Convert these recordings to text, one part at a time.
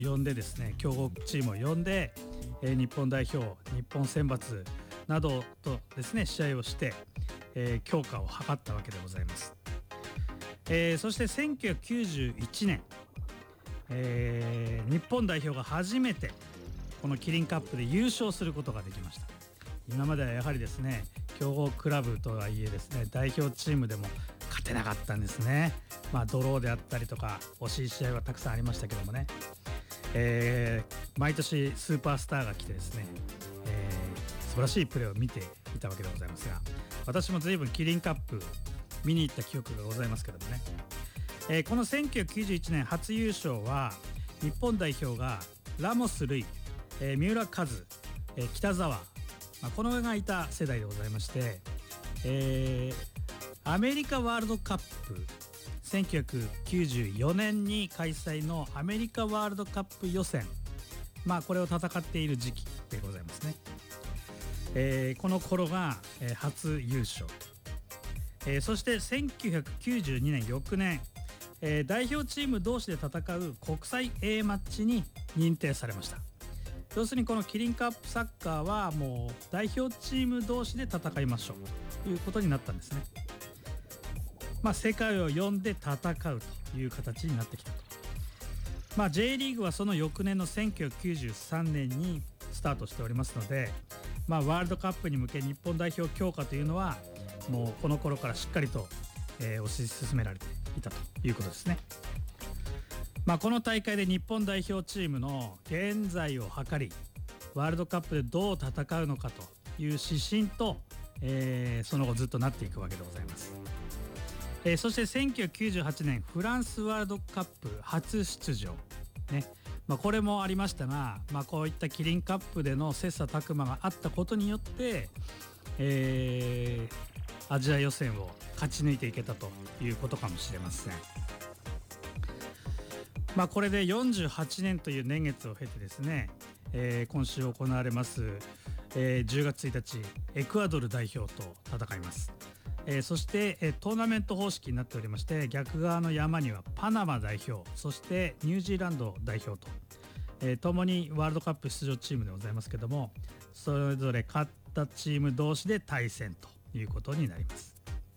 呼んでですね、強豪チームを呼んで、日本代表、日本選抜などとですね試合をして、強化を図ったわけでございます。そして1991年、日本代表が初めてこのキリンカップで優勝することができました。今まではやはりですね、強豪クラブとはいえですね、代表チームでも勝てなかったんですね。ドローであったりとか惜しい試合はたくさんありましたけどもね、毎年スーパースターが来てですね、素晴らしいプレーを見ていたわけでございますが、私も随分キリンカップ見に行った記憶がございますけどもね、この1991年初優勝は日本代表がラモス・ルイ、三浦和、北澤、このがいた世代でございまして、アメリカワールドカップ1994年に開催のアメリカワールドカップ予選、これを戦っている時期でございますね。この頃が、初優勝、そして1992年翌年、代表チーム同士で戦う国際 A マッチに認定されました。要するにこのキリンカップサッカーはもう代表チーム同士で戦いましょうということになったんですね。世界を呼んで戦うという形になってきたと。J リーグはその翌年の1993年にスタートしておりますので、ワールドカップに向け日本代表強化というのはもうこの頃からしっかりと、推し進められていたということですね。この大会で日本代表チームの現在を図り、ワールドカップでどう戦うのかという指針と、その後ずっとなっていくわけでございます。そして1998年フランスワールドカップ初出場、ね、これもありましたが、こういったキリンカップでの切磋琢磨があったことによって、アジア予選を勝ち抜いていけたということかもしれません。これで48年という年月を経てですね、今週行われます、10月1日エクアドル代表と戦います。そして、トーナメント方式になっておりまして、逆側の山にはパナマ代表、そしてニュージーランド代表と、共にワールドカップ出場チームでございますけども、それぞれ勝ったチーム同士で対戦ということになります。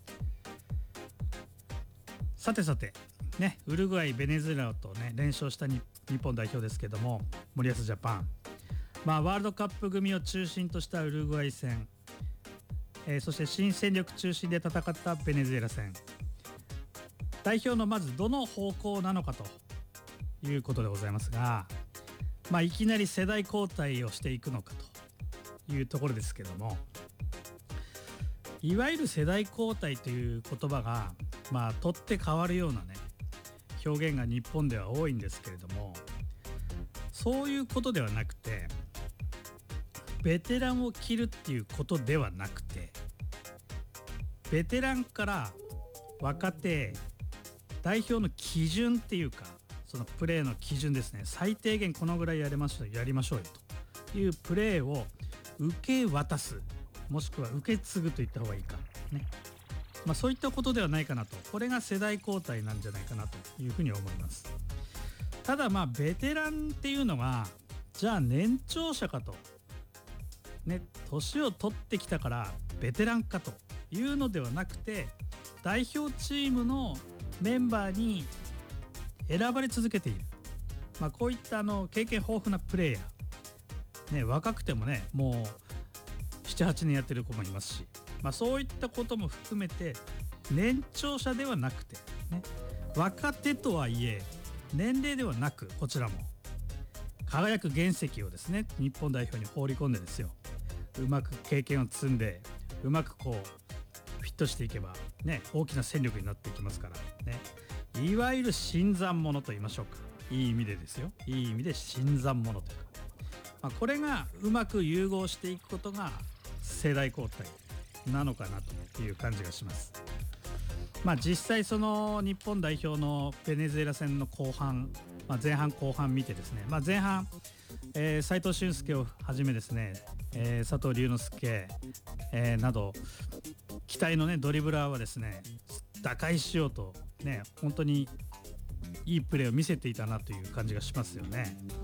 さてね、ウルグアイ、ベネズエラとね連勝した日本代表ですけども、森保ジャパン、ワールドカップ組を中心としたウルグアイ戦、そして新戦力中心で戦ったベネズエラ戦、代表のまずどの方向なのかということでございますが、いきなり世代交代をしていくのかというところですけども、いわゆる世代交代という言葉が取って変わるようなね表現が日本では多いんですけれども、そういうことではなくて、ベテランを切るっていうことではなくて、ベテランから若手代表の基準っていうか、そのプレーの基準ですね、最低限このぐらいやりましょうよというプレーを受け渡す、もしくは受け継ぐといった方がいいかね、そういったことではないかなと。これが世代交代なんじゃないかなというふうに思います。ただベテランっていうのがじゃあ年長者かとね、年を取ってきたからベテランかというのではなくて、代表チームのメンバーに選ばれ続けている、こういった経験豊富なプレイヤー、若くてもねもう 7,8 年やってる子もいますし、そういったことも含めて年長者ではなくて、若手とはいえ年齢ではなく、こちらも輝く原石をですね日本代表に放り込んでですよ、うまく経験を積んでうまくフィットしていけば大きな戦力になっていきますからね。いわゆる新参者と言いましょうか、いい意味でですよ、いい意味で新参者というか、これがうまく融合していくことが世代交代なのかなという感じがします。実際その日本代表のベネズエラ戦の後半、前半後半見てですね、前半、斉藤俊介をはじめですね、佐藤龍之介、など期待のドリブラーはですね打開しようと本当にいいプレーを見せていたなという感じがしますよね。